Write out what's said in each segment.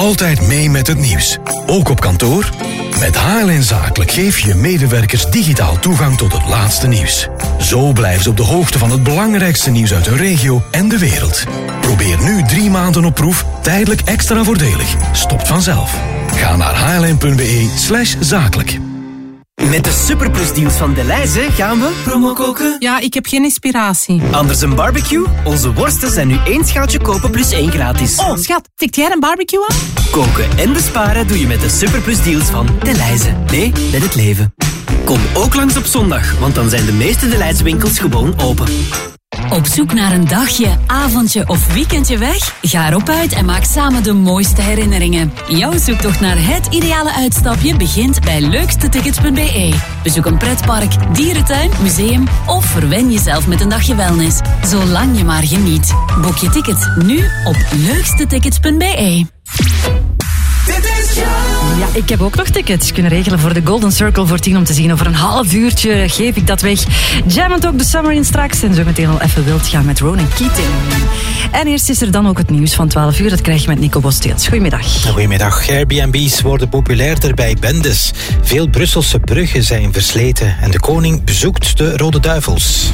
altijd mee met het nieuws. Ook op kantoor? Met HLN Zakelijk geef je medewerkers digitaal toegang tot het laatste nieuws. Zo blijven ze op de hoogte van het belangrijkste nieuws uit hun regio en de wereld. Probeer nu 3 maanden op proef, tijdelijk extra voordelig. Stopt vanzelf. Ga naar hln.be/zakelijk. Met de superplusdeals van Delhaize gaan we promo koken. Ja, ik heb geen inspiratie. Anders een barbecue? Onze worsten zijn nu 1 schaaltje kopen plus 1 gratis. Oh, schat, tikt jij een barbecue aan? Koken en besparen doe je met de superplusdeals van Delhaize. Nee, met het leven. Kom ook langs op zondag, want dan zijn de meeste Delhaize winkels gewoon open. Op zoek naar een dagje, avondje of weekendje weg? Ga erop uit en maak samen de mooiste herinneringen. Jouw zoektocht naar het ideale uitstapje begint bij leukstetickets.be. Bezoek een pretpark, dierentuin, museum of verwen jezelf met een dagje wellness. Zolang je maar geniet. Boek je tickets nu op leukstetickets.be. Ja, ik heb ook nog tickets kunnen regelen voor de Golden Circle voor 10 om te zien. Over een half uurtje geef ik dat weg. Jammen ook de summer in straks en zo meteen al even wild gaan met Ronan Keating. En eerst is er dan ook het nieuws van 12 uur. Dat krijg je met Nico Bosteels. Goedemiddag. Goedemiddag. Airbnb's worden populairder bij bendes. Veel Brusselse bruggen zijn versleten en de koning bezoekt de Rode Duivels.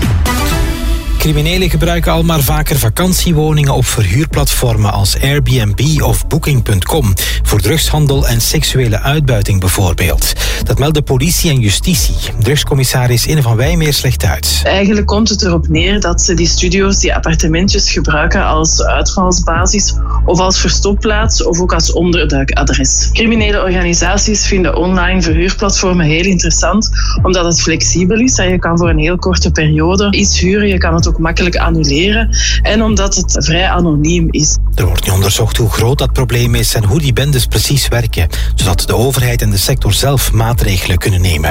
Criminelen gebruiken al maar vaker vakantiewoningen op verhuurplatformen als Airbnb of Booking.com voor drugshandel en seksuele uitbuiting bijvoorbeeld. Dat melden politie en justitie. Drugscommissaris Inne van Wijmeers legt uit. Eigenlijk komt het erop neer dat ze die studio's, die appartementjes gebruiken als uitvalsbasis of als verstopplaats of ook als onderduikadres. Criminele organisaties vinden online verhuurplatformen heel interessant omdat het flexibel is en je kan voor een heel korte periode iets huren, je kan het ook makkelijk annuleren en omdat het vrij anoniem is. Er wordt nu onderzocht hoe groot dat probleem is en hoe die bendes precies werken, zodat de overheid en de sector zelf maatregelen kunnen nemen.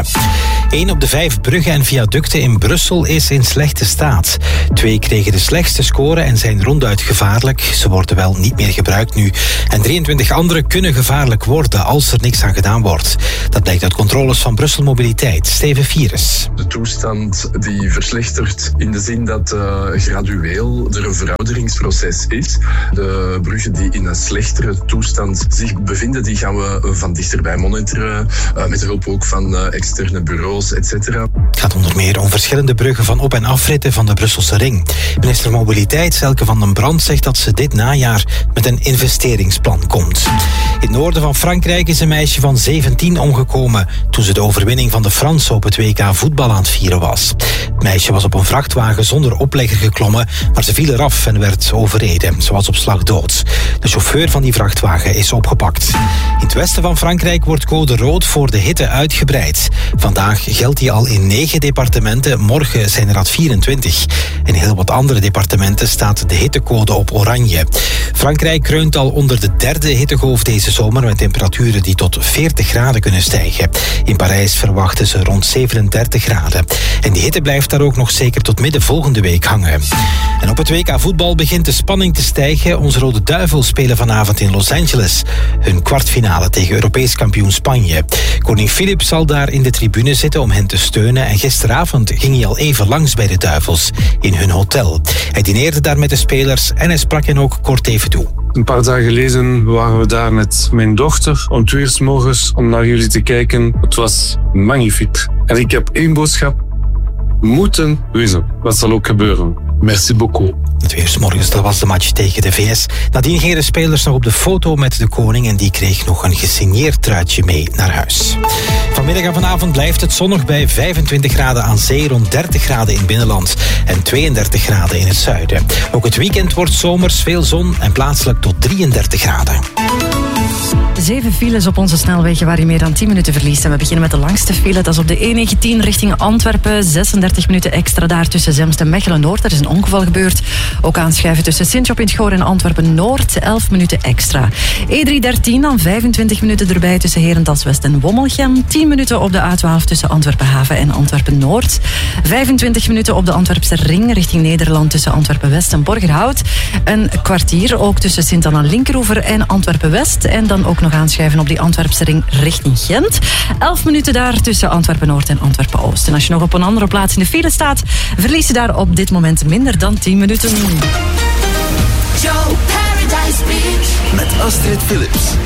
1 op de 5 bruggen en viaducten in Brussel is in slechte staat. 2 kregen de slechtste score en zijn ronduit gevaarlijk. Ze worden wel niet meer gebruikt nu. En 23 andere kunnen gevaarlijk worden als er niks aan gedaan wordt. Dat blijkt uit controles van Brussel Mobiliteit. Steven Vieres. De toestand die verslechtert in de zin dat gradueel er een verouderingsproces is. De bruggen die in een slechtere toestand zich bevinden, die gaan we van dichterbij monitoren. Met hulp ook van externe bureaus, etc. Het gaat onder meer om verschillende bruggen van op- en afritten van de Brusselse ring. Minister Mobiliteit Selke van den Brand zegt dat ze dit najaar met een investeringsplan komt. In het noorden van Frankrijk is een meisje van 17 omgekomen toen ze de overwinning van de Fransen op het WK voetbal aan het vieren was. Het meisje was op een vrachtwagen zonder oplegger geklommen, maar ze viel eraf en werd overreden. Ze was op slag dood. De chauffeur van die vrachtwagen is opgepakt. In het westen van Frankrijk wordt code rood voor de hitte uitgebreid. Vandaag geldt die al in 9 departementen, morgen zijn er 24. In heel wat andere departementen staat de hittegolf op oranje. Frankrijk kreunt al onder de 3e hittegolf deze zomer met temperaturen die tot 40 graden kunnen stijgen. In Parijs verwachten ze rond 37 graden. En die hitte blijft daar ook nog zeker tot midden volgende week hangen. En op het WK voetbal begint de spanning te stijgen. Onze Rode Duivels spelen vanavond in Los Angeles hun kwartfinale tegen Europees kampioen Spanje. Koning Filip zal daar in de tribune zitten om hen te steunen en gisteravond ging hij al even langs bij de Duivels in hun hotel. Hij dineerde daar met de spelers en hij sprak hen ook kort even toe. Een paar dagen geleden waren we daar met mijn dochter om 2 uur 's morgens om naar jullie te kijken. Het was magnifiek. En ik heb 1 boodschap. Moeten winnen. Wat zal ook gebeuren. Merci beaucoup. 2 uur 's morgens, dat was de match tegen de VS. Nadien gingen de spelers nog op de foto met de koning en die kreeg nog een gesigneerd truitje mee naar huis. Vanmiddag en vanavond blijft het zonnig bij 25 graden aan zee, rond 30 graden in het binnenland en 32 graden in het zuiden. Ook het weekend wordt zomers, veel zon en plaatselijk tot 33 graden. 7 files op onze snelwegen waar je meer dan 10 minuten verliest. En we beginnen met de langste file. Dat is op de E19 richting Antwerpen. 36 minuten extra daar tussen Zemst en Mechelen-Noord. Er is een ongeval gebeurd. Ook aanschuiven tussen Sint-Job-in-het-Goor en Antwerpen-Noord. 11 minuten extra. E313 dan 25 minuten erbij tussen Herentals-West en Wommelgem. 10 minuten op de A12 tussen Antwerpen-Haven en Antwerpen-Noord. 25 minuten op de Antwerpse ring richting Nederland tussen Antwerpen-West en Borgerhout. Een kwartier ook tussen Sint-Anna-Linkeroever en Antwerpen-West. En dan ook nog aanschuiven op die Antwerpse ring richting Gent. 11 minuten daar tussen Antwerpen-Noord en Antwerpen-Oost. En als je nog op een andere plaats in de file staat, verlies je daar op dit moment minder dan 10 minuten. Joe Paradise Beach. Met Astrid Philips.